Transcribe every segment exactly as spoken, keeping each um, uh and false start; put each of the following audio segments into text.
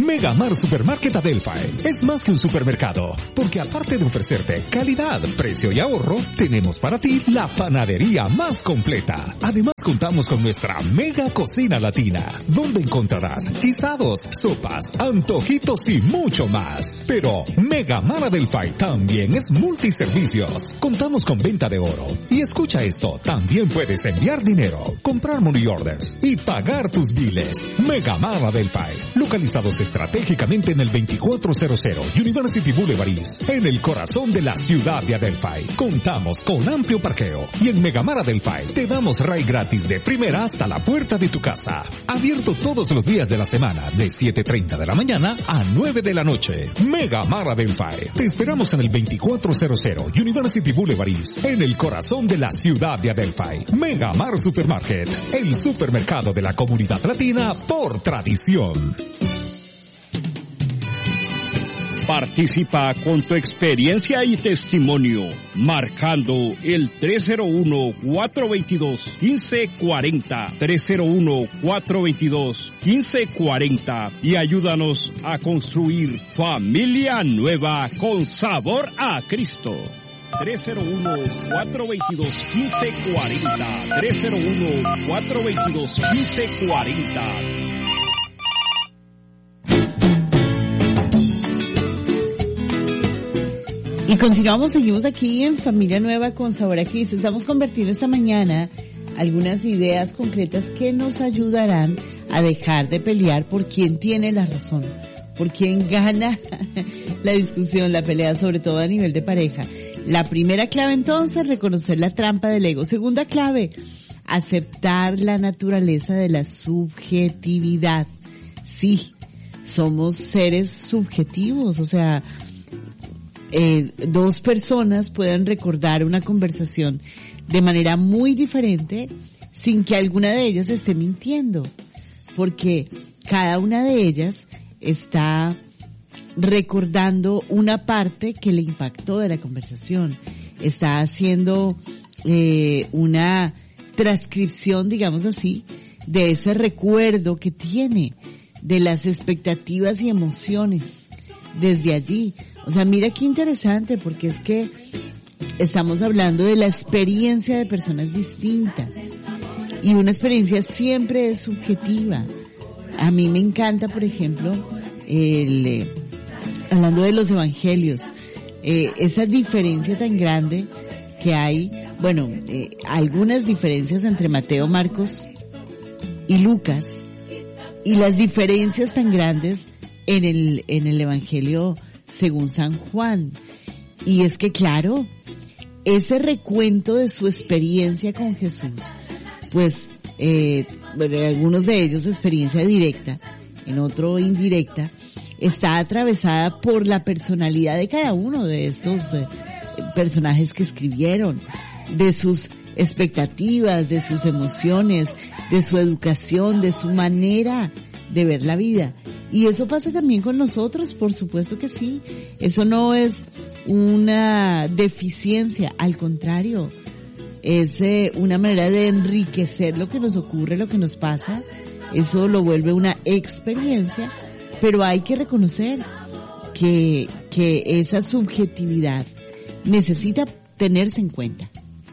Megamar Supermarket Adelphi es más que un supermercado, porque aparte de ofrecerte calidad, precio y ahorro, tenemos para ti la panadería más completa. Además contamos con nuestra mega cocina latina, donde encontrarás guisados, sopas, antojitos y mucho más. Pero Megamar Adelphi también es multiservicios. Contamos con venta de oro. Y escucha esto, también puedes enviar dinero, comprar money orders y pagar tus biles. Megamar Adelphi, localizados estratégicamente en el veinticuatro cero cero University Boulevard East, en el corazón de la ciudad de Adelphi. Contamos con amplio parqueo y en Megamar Adelphi te damos ride gratis de primera hasta la puerta de tu casa. Abierto todos los días de la semana de siete y media de la mañana a nueve de la noche. Megamar Adelphi. Te esperamos en el veinticuatro cero cero University Boulevard East, en el corazón de la ciudad de Adelphi. Megamar Supermarket, el supermercado de la comunidad latina por tradición. Participa con tu experiencia y testimonio, marcando el tres cero uno, cuatro dos dos, uno cinco cuatro cero, tres cero uno, cuatro dos dos, uno cinco cuatro cero, y ayúdanos a construir familia nueva con sabor a Cristo. tres cero uno, cuatro dos dos, uno cinco cuatro cero, tres cero uno, cuatro dos dos, uno cinco cuatro cero. Y continuamos, seguimos aquí en Familia Nueva con Sabor a Cristo. Estamos compartiendo esta mañana algunas ideas concretas que nos ayudarán a dejar de pelear por quién tiene la razón, por quién gana la discusión, la pelea, sobre todo a nivel de pareja. La primera clave entonces, reconocer la trampa del ego. Segunda clave, aceptar la naturaleza de la subjetividad. Sí, somos seres subjetivos, o sea, Eh, dos personas pueden recordar una conversación de manera muy diferente sin que alguna de ellas esté mintiendo, porque cada una de ellas está recordando una parte que le impactó de la conversación, está haciendo eh, una transcripción, digamos así, de ese recuerdo que tiene, de las expectativas y emociones desde allí. O sea, mira qué interesante, porque es que estamos hablando de la experiencia de personas distintas, y una experiencia siempre es subjetiva. A mí me encanta, por ejemplo, el, eh, hablando de los evangelios, eh, esa diferencia tan grande que hay, bueno, eh, algunas diferencias entre Mateo, Marcos y Lucas, y las diferencias tan grandes en el, en el evangelio según San Juan. Y es que, claro, ese recuento de su experiencia con Jesús, pues, eh, bueno, en algunos de ellos experiencia directa, en otro indirecta, está atravesada por la personalidad de cada uno de estos eh, personajes que escribieron, de sus expectativas, de sus emociones, de su educación, de su manera de ver la vida. Y eso pasa también con nosotros, por supuesto que sí. Eso no es una deficiencia, al contrario, es eh, una manera de enriquecer lo que nos ocurre, lo que nos pasa. Eso lo vuelve una experiencia, pero hay que reconocer que, que esa subjetividad necesita tenerse en cuenta.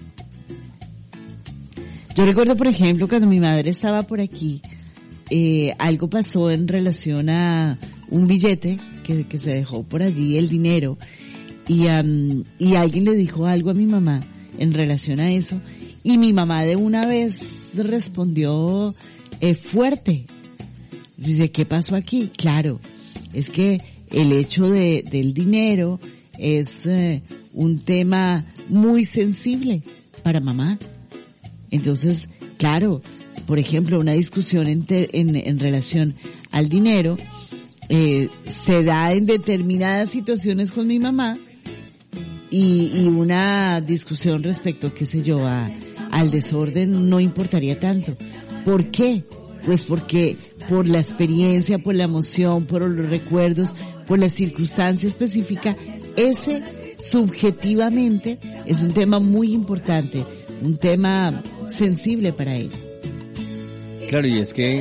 Yo recuerdo, por ejemplo, cuando mi madre estaba por aquí, Eh, algo pasó en relación a un billete que, que se dejó por allí, el dinero, y, um, y alguien le dijo algo a mi mamá en relación a eso, y mi mamá de una vez respondió eh, fuerte. Dice, ¿qué pasó aquí? Claro, es que el hecho de, del dinero es eh, un tema muy sensible para mamá. Entonces, claro, por ejemplo, una discusión en, te, en, en relación al dinero eh, se da en determinadas situaciones con mi mamá, y, y una discusión respecto, qué sé yo, a, al desorden no importaría tanto. ¿Por qué? Pues porque por la experiencia, por la emoción, por los recuerdos, por la circunstancia específica, ese subjetivamente es un tema muy importante, un tema sensible para ella. Claro, y es que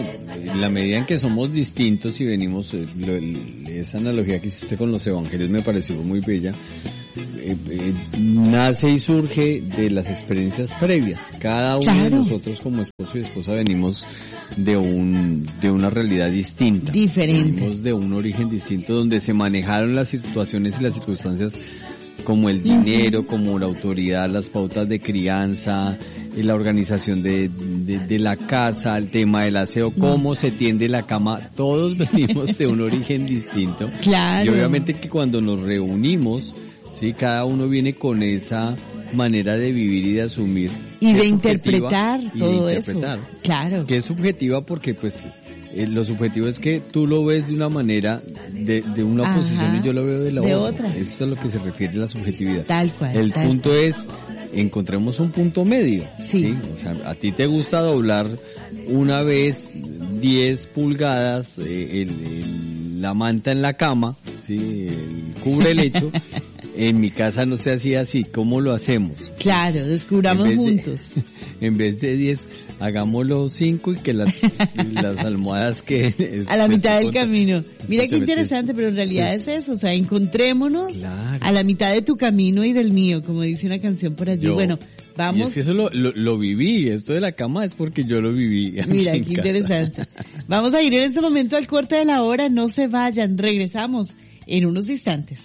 en la medida en que somos distintos y venimos, eh, lo, esa analogía que hiciste con los evangelios me pareció muy bella, eh, eh, nace y surge de las experiencias previas. Cada uno claro. de nosotros como esposo y esposa venimos de un de una realidad distinta. Diferente. Venimos de un origen distinto donde se manejaron las situaciones y las circunstancias como el dinero, uh-huh. como la autoridad, las pautas de crianza, la organización de, de, de la casa, el tema del aseo, cómo se tiende la cama. Todos venimos de un origen distinto. Claro. Y obviamente que cuando nos reunimos, sí, cada uno viene con esa manera de vivir y de asumir. Y de interpretar todo de interpretar, eso. Claro. Que es subjetiva porque pues eh, lo subjetivo es que tú lo ves de una manera, de, de una Ajá, posición y yo lo veo de la de otra. otra. Eso es a lo que se refiere la subjetividad. Tal cual. El tal punto cual. es, encontremos un punto medio. Sí. ¿sí? O sea, a ti te gusta doblar una vez diez pulgadas eh, el, el, la manta en la cama, ¿sí? El cubre el lecho. En mi casa no se hacía así. ¿Cómo lo hacemos? Claro, descubramos en juntos. De, en vez de diez, hagámoslo cinco y que las, y las almohadas que... A la mitad del camino. Mira qué interesante, pero en realidad sí. es eso. O sea, encontrémonos claro. a la mitad de tu camino y del mío, como dice una canción por allí. Yo, bueno, vamos... Y es que eso lo, lo, lo viví. Esto de la cama es porque yo lo viví. Mira, qué interesante. Vamos a ir en este momento al corte de la hora. No se vayan. Regresamos en unos instantes.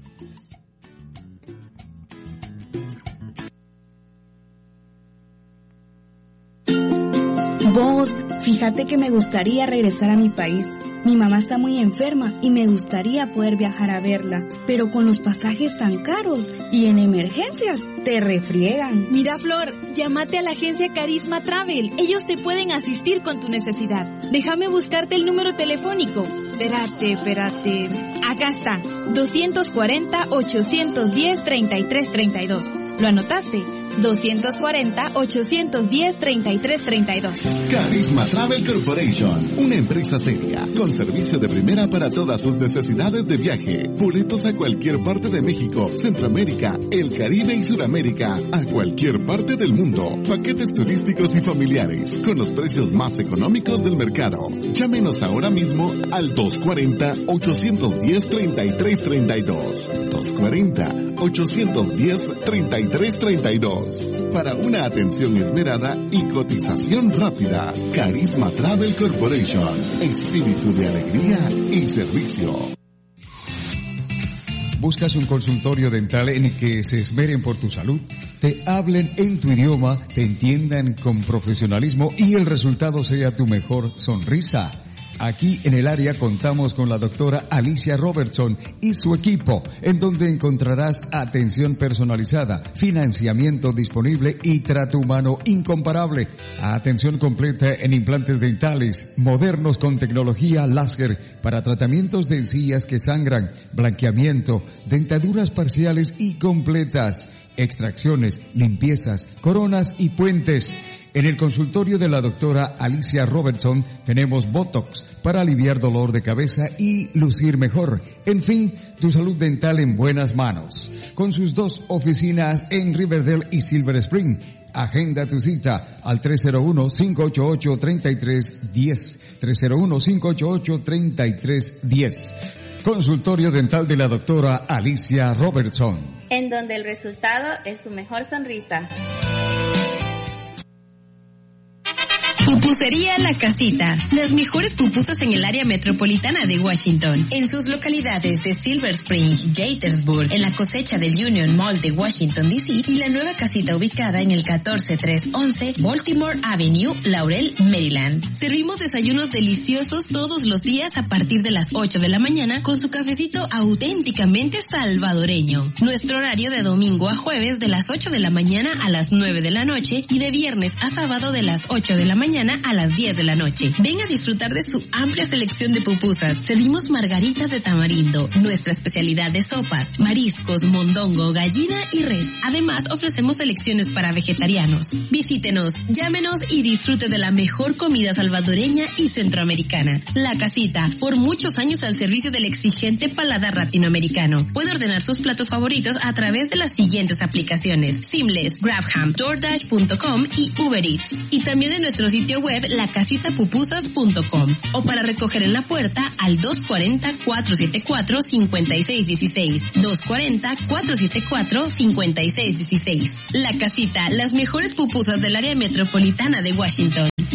Vos, fíjate que me gustaría regresar a mi país. Mi mamá está muy enferma y me gustaría poder viajar a verla, pero con los pasajes tan caros y en emergencias te refriegan. Mira, Flor, llámate a la agencia Carisma Travel. Ellos te pueden asistir con tu necesidad. Déjame buscarte el número telefónico. Espérate, espérate. Acá está. dos cuarenta, ochocientos diez, treinta y tres treinta y dos. ¿Lo anotaste? dos cuarenta, ochocientos diez, treinta y tres treinta y dos. Carisma Travel Corporation, una empresa seria, con servicio de primera para todas sus necesidades de viaje. Boletos a cualquier parte de México, Centroamérica, el Caribe y Sudamérica, a cualquier parte del mundo. Paquetes turísticos y familiares, con los precios más económicos del mercado. Llámenos ahora mismo al dos cuarenta, ochocientos diez, treinta y tres treinta y dos. dos cuarenta, ochocientos diez, treinta y tres treinta y dos. Para una atención esmerada y cotización rápida. Carisma Travel Corporation. Espíritu de alegría y servicio. ¿Buscas un consultorio dental en el que se esmeren por tu salud? Te hablen en tu idioma, te entiendan con profesionalismo y el resultado sea tu mejor sonrisa. Aquí en el área contamos con la doctora Alicia Robertson y su equipo, en donde encontrarás atención personalizada, financiamiento disponible y trato humano incomparable. Atención completa en implantes dentales, modernos con tecnología láser para tratamientos de encías que sangran, blanqueamiento, dentaduras parciales y completas, extracciones, limpiezas, coronas y puentes. En el consultorio de la doctora Alicia Robertson tenemos Botox para aliviar dolor de cabeza y lucir mejor. En fin, tu salud dental en buenas manos. Con sus dos oficinas en Riverdale y Silver Spring. Agenda tu cita al tres cero uno, cinco ocho ocho, tres tres uno cero. tres cero uno, cinco ocho ocho, tres tres uno cero. Consultorio dental de la doctora Alicia Robertson. En donde el resultado es su mejor sonrisa. Pupusería La Casita, las mejores pupusas en el área metropolitana de Washington, en sus localidades de Silver Spring, Gaithersburg, en la cosecha del Union Mall de Washington D C y la nueva casita ubicada en el catorce trescientos once Baltimore Avenue, Laurel, Maryland. Servimos desayunos deliciosos todos los días a partir de las ocho de la mañana con su cafecito auténticamente salvadoreño. Nuestro horario de domingo a jueves de las ocho de la mañana a las nueve de la noche y de viernes a sábado de las ocho de la mañana a las diez de la noche. Ven a disfrutar de su amplia selección de pupusas. Servimos margaritas de tamarindo, nuestra especialidad de sopas, mariscos, mondongo, gallina y res. Además, ofrecemos selecciones para vegetarianos. Visítenos, llámenos y disfrute de la mejor comida salvadoreña y centroamericana. La Casita, por muchos años al servicio del exigente paladar latinoamericano. Puede ordenar sus platos favoritos a través de las siguientes aplicaciones: Seamless, Grabham, DoorDash punto com y Uber Eats. Y también de nuestro sitio sitio web la casita pupusas punto com o para recoger en la puerta al dos cuatro cero, cuatro siete cuatro, cinco seis uno seis, dos cuatro cero, cuatro siete cuatro, cinco seis uno seis. La Casita, las mejores pupusas del área metropolitana de Washington.